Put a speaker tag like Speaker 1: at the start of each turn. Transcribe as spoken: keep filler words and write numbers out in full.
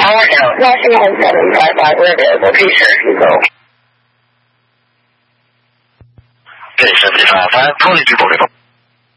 Speaker 1: Power down. Washing one seven five five, we're available. Please, sir, you go.
Speaker 2: Okay, seventy-five five, twenty-two forty-four.